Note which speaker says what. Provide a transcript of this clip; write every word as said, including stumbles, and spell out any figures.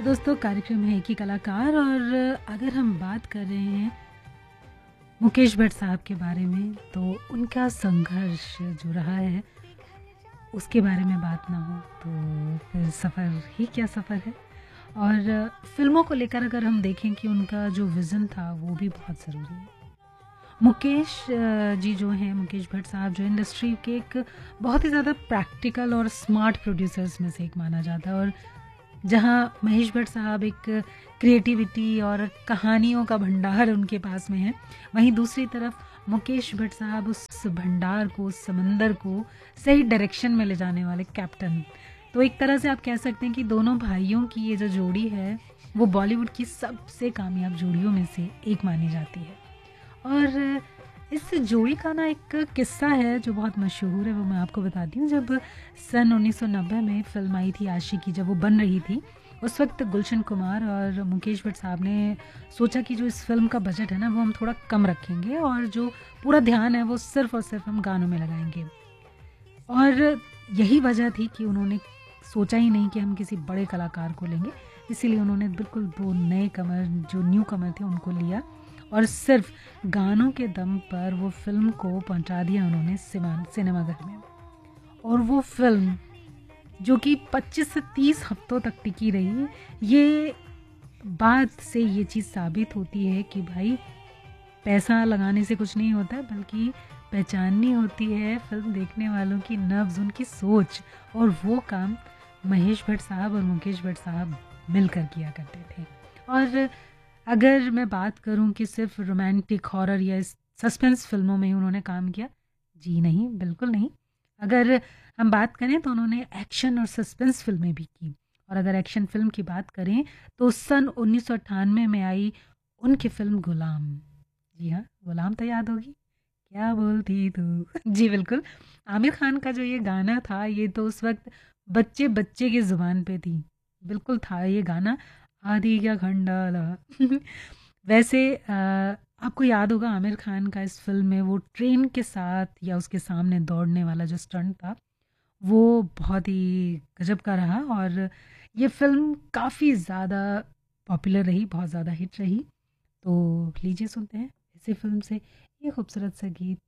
Speaker 1: दोस्तों, कार्यक्रम है एक ही कलाकार और अगर हम बात कर रहे हैं मुकेश भट्ट साहब के बारे में तो उनका संघर्ष जो रहा है उसके बारे में बात ना हो तो फिर सफ़र ही क्या सफ़र है। और फिल्मों को लेकर अगर हम देखें कि उनका जो विज़न था वो भी बहुत ज़रूरी है। मुकेश अ, जी जो हैं, मुकेश भट्ट साहब जो इंडस्ट्री के एक बहुत ही ज़्यादा प्रैक्टिकल और स्मार्ट प्रोड्यूसर्स में से एक माना जाता है। और जहाँ महेश भट्ट साहब एक क्रिएटिविटी और कहानियों का भंडार उनके पास में है, वहीं दूसरी तरफ मुकेश भट्ट साहब उस भंडार को, उस समंदर को सही डायरेक्शन में ले जाने वाले कैप्टन। तो एक तरह से आप कह सकते हैं कि दोनों भाइयों की ये जो जोड़ी है वो बॉलीवुड की सबसे कामयाब जोड़ियों में से एक मानी जाती है। और इस जोड़ी का ना एक किस्सा है जो बहुत मशहूर है, वो मैं आपको बताती हूँ। जब सन उन्नीस सौ नब्बे में फ़िल्म आई थी आशिकी, जब वो बन रही थी, उस वक्त गुलशन कुमार और मुकेश भट्ट साहब ने सोचा कि जो इस फ़िल्म का बजट है ना वो हम थोड़ा कम रखेंगे और जो पूरा ध्यान है वो सिर्फ़ और सिर्फ हम गानों में लगाएंगे। और यही वजह थी कि उन्होंने सोचा ही नहीं कि हम किसी बड़े कलाकार को लेंगे, इसीलिए उन्होंने बिल्कुल दो नए कमर, जो न्यू कमर थे, उनको लिया और सिर्फ गानों के दम पर वो फिल्म को पहुंचा दिया उन्होंने सिनेमा सिनेमाघर में। और वो फिल्म जो कि पच्चीस से तीस हफ्तों तक टिकी रही, ये बात से ये चीज़ साबित होती है कि भाई पैसा लगाने से कुछ नहीं होता, बल्कि पहचाननी होती है फिल्म देखने वालों की नब्ज़, उनकी सोच। और वो काम महेश भट्ट साहब और मुकेश भट्ट साहब मिलकर किया करते थे। और अगर मैं बात करूं कि सिर्फ रोमांटिक, हॉरर या सस्पेंस फिल्मों में ही उन्होंने काम किया, जी नहीं, बिल्कुल नहीं। अगर हम बात करें तो उन्होंने एक्शन और सस्पेंस फिल्में भी की। और अगर एक्शन फिल्म की बात करें तो सन उन्नीस सौ अट्ठानवे में आई उनकी फिल्म गुलाम। जी हाँ, गुलाम तो याद होगी, क्या बोलती तू। जी बिल्कुल, आमिर खान का जो ये गाना था, ये तो उस वक्त बच्चे बच्चे की जुबान पे थी। बिल्कुल था ये गाना, आदि क्या खंडाला। वैसे अ, आपको याद होगा आमिर खान का इस फिल्म में वो ट्रेन के साथ या उसके सामने दौड़ने वाला जो स्टंट था वो बहुत ही गजब का रहा। और ये फिल्म काफ़ी ज़्यादा पॉपुलर रही, बहुत ज़्यादा हिट रही। तो लीजिए सुनते हैं इसी फिल्म से ये खूबसूरत सा गीत,